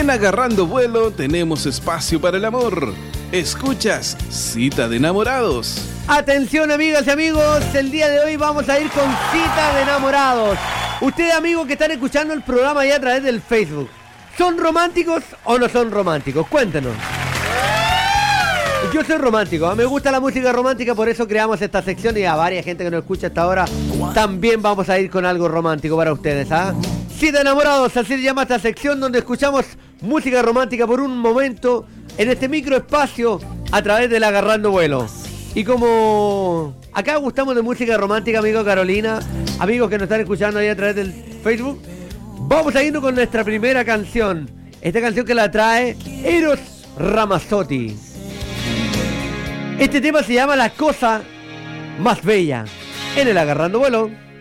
En Agarrando Vuelo tenemos espacio para el amor. Escuchas Cita de Enamorados. Atención, amigas y amigos, el día de hoy vamos a ir con Cita de Enamorados. Ustedes, amigos que están escuchando el programa ahí a través del Facebook, ¿son románticos o no son románticos? Cuéntenos. Yo soy romántico, me gusta la música romántica, por eso creamos esta sección y a varias gente que nos escucha hasta ahora también vamos a ir con algo romántico para ustedes, ¿ah? Cita de Enamorados, así se llama esta sección donde escuchamos música romántica por un momento en este microespacio a través del Agarrando Vuelo. Y como acá gustamos de música romántica, amigo Carolina, amigos que nos están escuchando ahí a través del Facebook, vamos a irnos con nuestra primera canción. Esta canción que la trae Eros Ramazzotti. Este tema se llama La Cosa Más Bella en el Agarrando Vuelo.